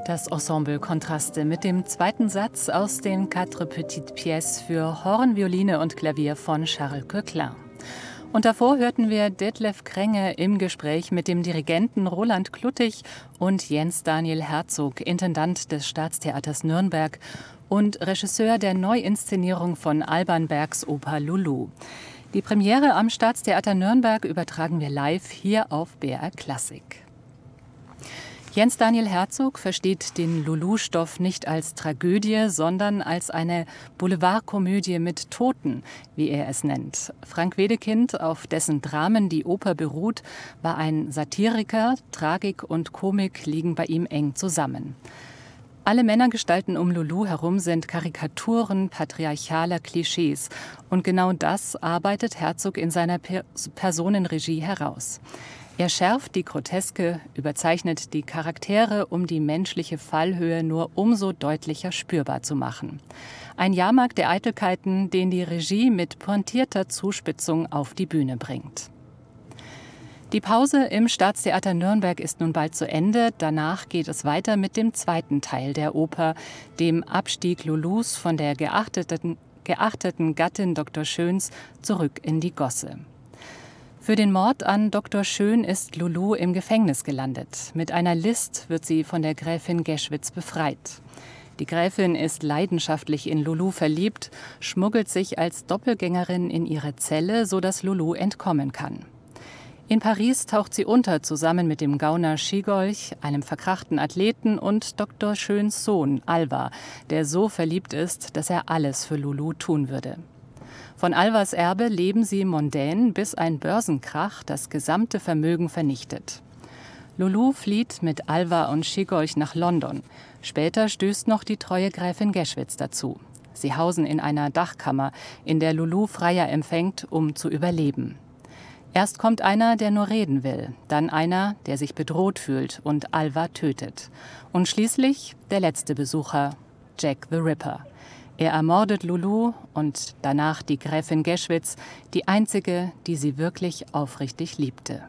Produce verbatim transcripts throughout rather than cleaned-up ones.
Das Ensemble Kontraste mit dem zweiten Satz aus den Quatre Petites Pièces für Horn, Violine und Klavier von Charles Coeclin. Und davor hörten wir Detlef Krenge im Gespräch mit dem Dirigenten Roland Kluttig und Jens Daniel Herzog, Intendant des Staatstheaters Nürnberg und Regisseur der Neuinszenierung von Alban Bergs Oper Lulu. Die Premiere am Staatstheater Nürnberg übertragen wir live hier auf B R Klassik. Jens Daniel Herzog versteht den Lulu-Stoff nicht als Tragödie, sondern als eine Boulevardkomödie mit Toten, wie er es nennt. Frank Wedekind, auf dessen Dramen die Oper beruht, war ein Satiriker. Tragik und Komik liegen bei ihm eng zusammen. Alle Männergestalten um Lulu herum sind Karikaturen patriarchaler Klischees. Und genau das arbeitet Herzog in seiner per- Personenregie heraus. Er schärft die Groteske, überzeichnet die Charaktere, um die menschliche Fallhöhe nur umso deutlicher spürbar zu machen. Ein Jahrmarkt der Eitelkeiten, den die Regie mit pointierter Zuspitzung auf die Bühne bringt. Die Pause im Staatstheater Nürnberg ist nun bald zu Ende. Danach geht es weiter mit dem zweiten Teil der Oper, dem Abstieg Lulus von der geachteten, geachteten Gattin Doktor Schöns zurück in die Gosse. Für den Mord an Doktor Schön ist Lulu im Gefängnis gelandet. Mit einer List wird sie von der Gräfin Geschwitz befreit. Die Gräfin ist leidenschaftlich in Lulu verliebt, schmuggelt sich als Doppelgängerin in ihre Zelle, sodass Lulu entkommen kann. In Paris taucht sie unter, zusammen mit dem Gauner Schigolch, einem verkrachten Athleten und Doktor Schöns Sohn Alva, der so verliebt ist, dass er alles für Lulu tun würde. Von Alvas Erbe leben sie mondän, bis ein Börsenkrach das gesamte Vermögen vernichtet. Lulu flieht mit Alva und Schigolch nach London. Später stößt noch die treue Gräfin Geschwitz dazu. Sie hausen in einer Dachkammer, in der Lulu Freier empfängt, um zu überleben. Erst kommt einer, der nur reden will, dann einer, der sich bedroht fühlt und Alva tötet. Und schließlich der letzte Besucher, Jack the Ripper. Er ermordet Lulu und danach die Gräfin Geschwitz, die einzige, die sie wirklich aufrichtig liebte.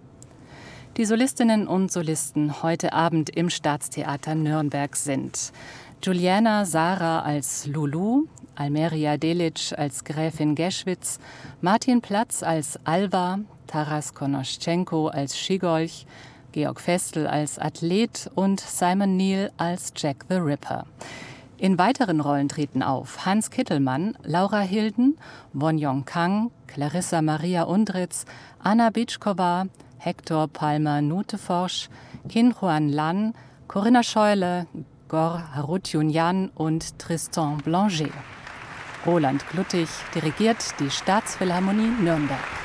Die Solistinnen und Solisten heute Abend im Staatstheater Nürnberg sind Juliana Sara als Lulu, Almeria Delic als Gräfin Geschwitz, Martin Platz als Alva, Taras Konoschenko als Schigolch, Georg Festel als Athlet und Simon Neal als Jack the Ripper. In weiteren Rollen treten auf Hans Kittelmann, Laura Hilden, Won Yong Kang, Clarissa Maria Undritz, Anna Bitschkova, Hector Palmer Nuteforsch, Kin Huan Lan, Corinna Scheule, Gor Harutjunjan und Tristan Blanger. Roland Kluttig dirigiert die Staatsphilharmonie Nürnberg.